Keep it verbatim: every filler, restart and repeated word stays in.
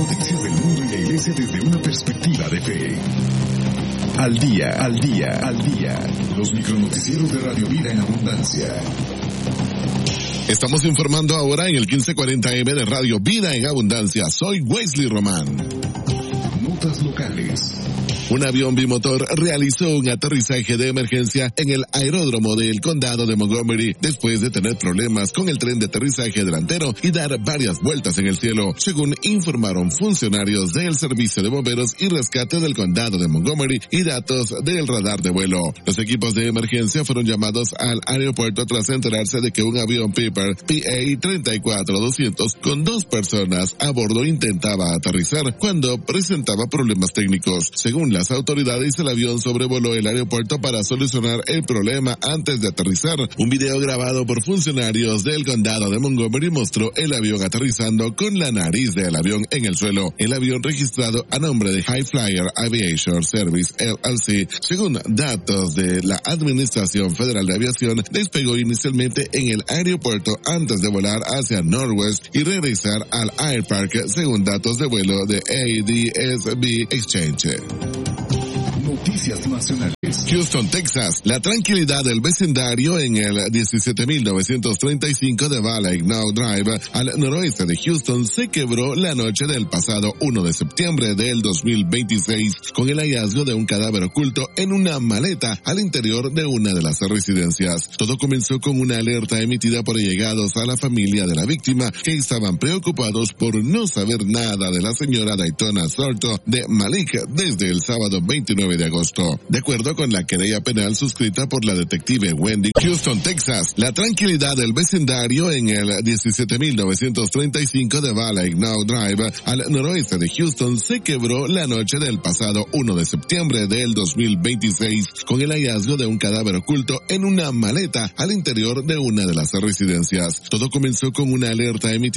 noticias del mundo y la iglesia desde una perspectiva de fe. Al día, al día, al día. Los micronoticieros de Radio Vida en Abundancia. Estamos informando ahora en el quince cuarenta eme de Radio Vida en Abundancia. Soy Wesley Román. Notas locales. Un avión bimotor realizó un aterrizaje de emergencia en el aeródromo del condado de Montgomery después de tener problemas con el tren de aterrizaje delantero y dar varias vueltas en el cielo, según informaron funcionarios del Servicio de Bomberos y Rescate del condado de Montgomery y datos del radar de vuelo. Los equipos de emergencia fueron llamados al aeropuerto tras enterarse de que un avión Piper P A treinta y cuatro doscientos con dos personas a bordo intentaba aterrizar cuando presentaba problemas técnicos. Según las autoridades, el avión sobrevoló el aeropuerto para solucionar el problema antes de aterrizar. Un video grabado por funcionarios del condado de Montgomery mostró el avión aterrizando con la nariz del avión en el suelo. El avión registrado a nombre de High Flyer Aviation Service L L C, según datos de la Administración Federal de Aviación, despegó inicialmente en el aeropuerto antes de volar hacia Northwest y regresar al Air Park, según datos de vuelo de A D S B Exchange. Noticias nacionales. Houston, Texas. La tranquilidad del vecindario en el diecisiete mil novecientos treinta y cinco de Valley Knob Drive, al noroeste de Houston, se quebró la noche del pasado primero de septiembre del dos mil veintiséis con el hallazgo de un cadáver oculto en una maleta al interior de una de las residencias. Todo comenzó con una alerta emitida por allegados a la familia de la víctima, que estaban preocupados por no saber nada de la señora Daytona Sorto de Malik desde el sábado veintinueve de agosto. De acuerdo con la querella penal suscrita por la detective Wendy. Houston, Texas. La tranquilidad del vecindario en el diecisiete mil novecientos treinta y cinco de Valley Knob Drive, al noroeste de Houston, se quebró la noche del pasado primero de septiembre del dos mil veintiséis con el hallazgo de un cadáver oculto en una maleta al interior de una de las residencias. Todo comenzó con una alerta emitida